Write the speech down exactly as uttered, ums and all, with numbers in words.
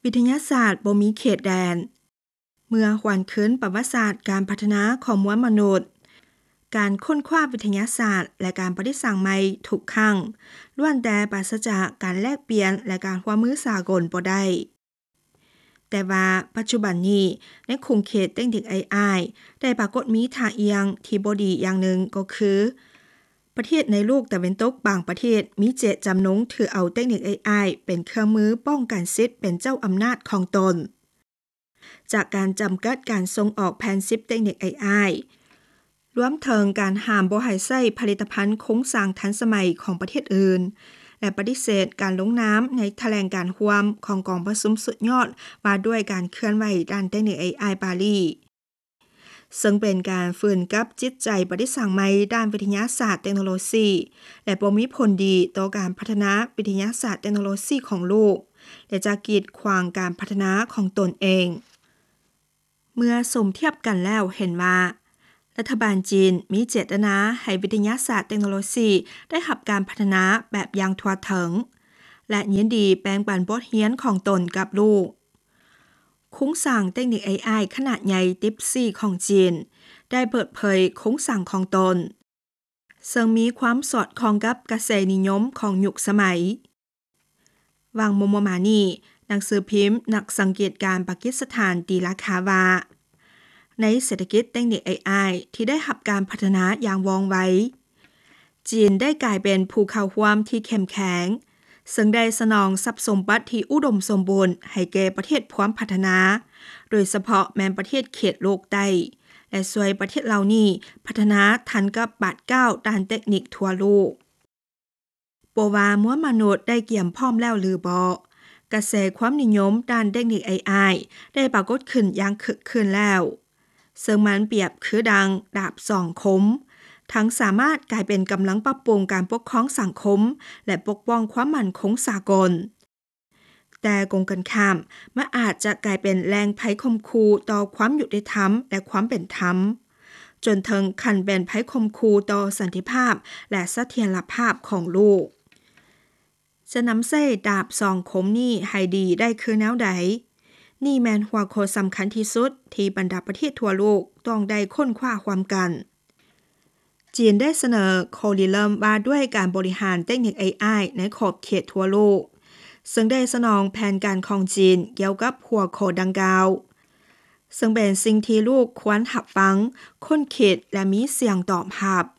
วิทยาศาสตร์บ่มีเขตแดนเมื่อหวนคืนประวัติศาสตร์การพัฒนาของมวลมนุษย์การค้นคว้าวิทยาศาสตร์และการประดิษฐ์สร้างใหม่ทุกครั้งล้วนแต่ปราศจากการแลกเปลี่ยนและการร่วมมือสากลบ่ได้แต่ว่าปัจจุบันนี้ในคุมเขตเทคนิค เอ ไอ ได้ปรากฏมีท่าเอียงที่บ่ดีอย่างหนึ่งก็คือประเทศในโลกตะวันตกบางประเทศมีเจตจำนงถือเอาเทคนิค เอ ไอ เป็นเครื่องมือป้องกันสิทธิ์เป็นเจ้าอำนาจของตนจากการจำกัดการส่งออกแผนสิบเทคนิค เอ ไอ รวมถึงการห้ามบ่ให้ใช้ผลิตภัณฑ์โครงสร้างทันสมัยของประเทศอื่นและปฏิเสธการลงนามในแถลงการณ์ร่วมของกองประชุมสุดยอดว่าด้วยการเคลื่อนไหวด้านเทคนิค เอ ไอ ปารีสซึ่งเป็นการฝืนกับจิตใจประดิษฐ์สร้างใหม่ด้านวิทยาศาสตร์เทคโนโลยีและบ่มีผลดีต่อการพัฒนาวิทยาศาสตร์เทคโนโลยีของโลกและจะกีดขวางการพัฒนาของตนเองเมื่อสมเทียบกันแล้วเห็นว่ารัฐบาลจีนมีเจตนาให้วิทยาศาสตร์เทคโนโลยีได้รับการพัฒนาแบบอย่างทั่วถึงและยินดีแบ่งปันบทเรียนของตนกับลูกโครงสร้างเทคนิค เอ ไอ ขนาดใหญ่ติปสี่ของจีนได้เปิดเผยโครงสร้างของตนซึ่งมีความสอดคล้องกับกระแสนิยมของยุคสมัยวางโมโมมานีหนังสือพิมพ์นักสังเกตการณ์ปากีสถานตีราคาว่าในเศรษฐกิจเทคนิค เอ ไอ ที่ได้รับการพัฒนาอย่างว่องไวจีนได้กลายเป็นภูเขาร่วมที่เข้มแข็งซึ่งได้สนองทรัพย์สมบัติที่อุดมสมบูรณ์ให้แก่ประเทศพร้อมพัฒนาโดยเฉพาะแม้ประเทศเขตโลกใต้และช่วยประเทศเหล่านี้พัฒนาทันกับบาดก้าวด้านเทคนิคทั่วโลกบ่ว่ามวลมนุษย์ได้เกี่ยมพร้อมแล้วหรือบ่กระแสความนิยมด้านเทคนิค เอ ไอ ได้ปรากฏขึ้นอย่างคึกคืนแล้วซึ่งมันเปรียบคือดังดาบสองคมทั้งสามารถกลายเป็นกำลังปรับปรุงการปกครองสังคมและปกป้องความมั่นคงสากลแต่กงกันข้ามมันอาจจะกลายเป็นแรงภัยข่มขู่ต่อความยุติธรรมและความเป็นธรรมจนถึงขั้นเป็นภัยข่มขู่ต่อสันติภาพและเสถียรภาพของโลกจะนำใช้ดาบสองคมนี้ให้ดีได้คือแนวใดนี่แม่นหัวข้อสำคัญที่สุดที่บรรดาประเทศทั่วโลกต้องได้ค้นคว้าความกันจีนได้เสนอโคริเลิมว่าด้วยการบริหารเทคนิค เอ ไอ ในขอบเขตทั่วโลกซึ่งได้สนองแผนการของจีนเกี่ยวกับหัวข้อดังกล่าวซึ่งเป็นสิ่งที่ลูกควรรับฟังค้นคิดและมีเสียงตอบรับ